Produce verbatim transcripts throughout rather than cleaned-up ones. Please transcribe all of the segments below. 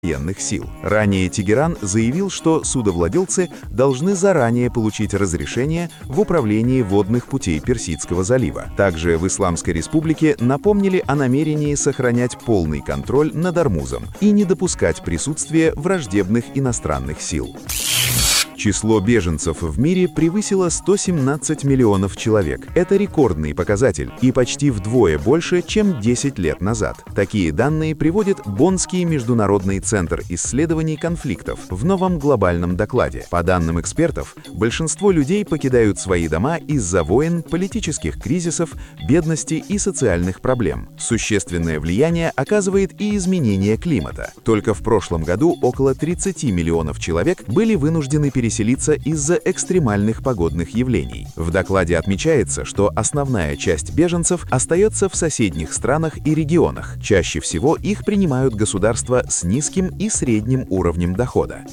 военных сил. Ранее Тегеран заявил, что судовладельцы должны заранее получить разрешение в управлении водных путей Персидского залива. Также в Исламской Республике напомнили о намерении сохранять полный контроль над Ормузом и не допускать присутствия враждебных иностранных сил. Число беженцев в мире превысило сто семнадцать миллионов человек. Это рекордный показатель и почти вдвое больше, чем десять лет назад. Такие данные приводит Боннский международный центр исследований конфликтов в новом глобальном докладе. По данным экспертов, большинство людей покидают свои дома из-за войн, политических кризисов, бедности и социальных проблем. Существенное влияние оказывает и изменение климата. Только в прошлом году около тридцати миллионов человек были вынуждены переселиться селиться из-за экстремальных погодных явлений. В докладе отмечается, что основная часть беженцев остается в соседних странах и регионах. Чаще всего их принимают государства с низким и средним уровнем дохода.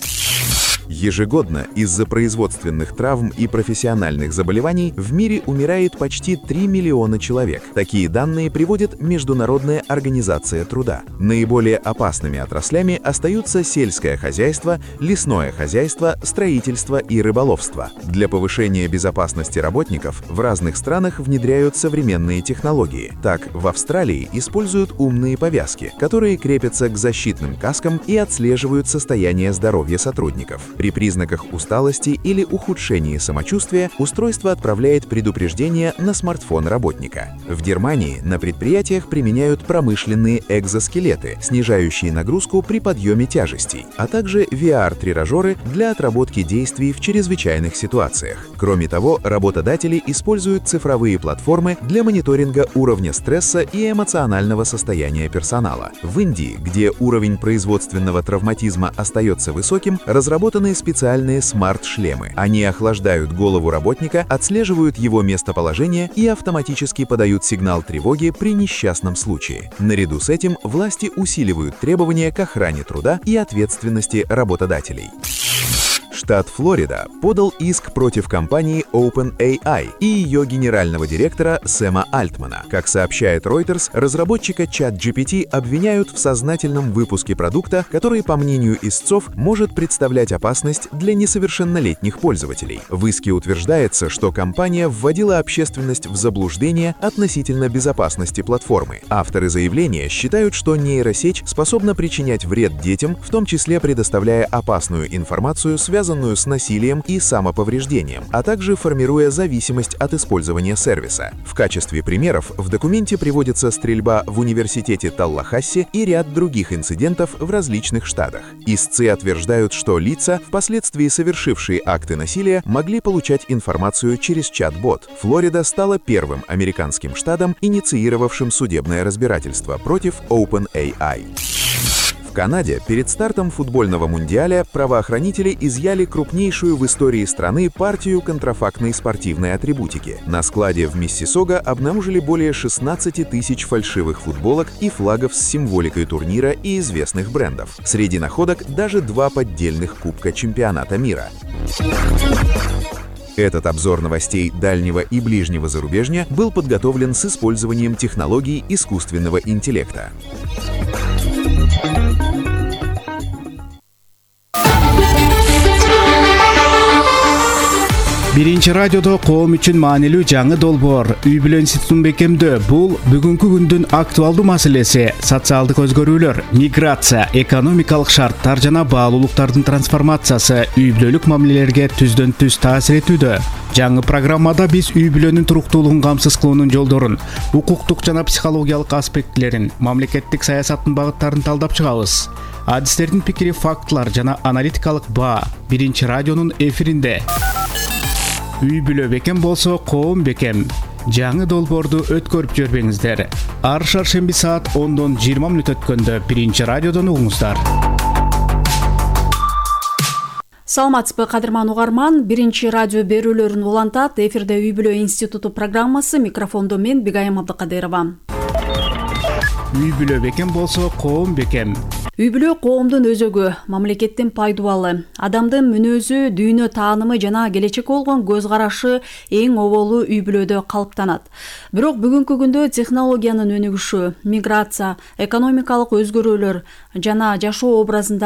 Ежегодно из-за производственных травм и профессиональных заболеваний в мире умирает почти три миллиона человек. Такие данные приводит Международная организация труда. Наиболее опасными отраслями остаются сельское хозяйство, лесное хозяйство, строительство и рыболовство. Для повышения безопасности работников в разных странах внедряют современные технологии. Так, в Австралии используют умные повязки, которые крепятся к защитным каскам и отслеживают состояние здоровья сотрудников. При признаках усталости или ухудшении самочувствия устройство отправляет предупреждение на смартфон работника. В Германии на предприятиях применяют промышленные экзоскелеты, снижающие нагрузку при подъеме тяжестей, а также ви ар-тренажеры для отработки действий в чрезвычайных ситуациях. Кроме того, работодатели используют цифровые платформы для мониторинга уровня стресса и эмоционального состояния персонала. В Индии, где уровень производственного травматизма остается высоким, разработаны специальные смарт-шлемы. Они охлаждают голову работника, отслеживают его местоположение и автоматически подают сигнал тревоги при несчастном случае. Наряду с этим власти усиливают требования к охране труда и ответственности работодателей. Штат Флорида подал иск против компании OpenAI и ее генерального директора Сэма Альтмана. Как сообщает Reuters, разработчика чат джи пи ти обвиняют в сознательном выпуске продукта, который, по мнению истцов, может представлять опасность для несовершеннолетних пользователей. В иске утверждается, что компания вводила общественность в заблуждение относительно безопасности платформы. Авторы заявления считают, что нейросеть способна причинять вред детям, в том числе предоставляя опасную информацию, связанную с насилием и самоповреждением, а также формируя зависимость от использования сервиса. В качестве примеров в документе приводится стрельба в университете Таллахасси и ряд других инцидентов в различных штатах. Истцы утверждают, что лица, впоследствии совершившие акты насилия, могли получать информацию через чат-бот. Флорида стала первым американским штатом, инициировавшим судебное разбирательство против OpenAI. В Канаде перед стартом футбольного мундиаля правоохранители изъяли крупнейшую в истории страны партию контрафактной спортивной атрибутики. На складе в Миссиссога обнаружили более шестнадцати тысяч фальшивых футболок и флагов с символикой турнира и известных брендов. Среди находок даже два поддельных кубка чемпионата мира. Этот обзор новостей дальнего и ближнего зарубежья был подготовлен с использованием технологий искусственного интеллекта. Биринчи радиодо коом үчүн маанилүү жаңы долбоор үй бүлө институтун бекемдөө. Бул бүгүнкү күндүн актуалдуу маселеси. Социалдык өзгөрүүлөр, миграция, экономикалык шарттар жана баалуулуктардын трансформациясы үй бүлөлүк мамилелерге түздөн түз таасир этүүдө. Жаңы программада биз үй бүлөнүн туруктуулугун камсыз кылуунун жолдорун, укуктук жана психологиялык аспектилерин, мамлекеттик саясаттын багыттарын талдап чыгабыз. Адистердин пикири, фактылар жана аналитикалык баа биринчи радионун эфиринде. Үй бүлө бекем болсо, коом бекем. Жаңы долбоорду өткөрүп жүрбөңүздөр. Ар шаршемби саат ондон жыйырма мүнөт өткөндө биринчи радиодон угуңуздар. Саламатсызбы, кадырман угарман. Биринчи радио берүүлөрүн улантат. Эфирде Үй бүлө институту программасы. Микрофондо мен Бигайым Абдыкадырова. үй бүлө бекем болсо коом бекем. Үй бүлө коомдун өзөгү, мамлекеттин пайдубалы, адамдын мүнөзү, дүйнө таанымы жана келечекке болгон көз карашы эң оболу үй бүлөдө калыптанат. Бирок бүгүнкү күндө технологиянын өнүгүшү, миграция, экономикалык өзгөрүүлөр жана жашоо образында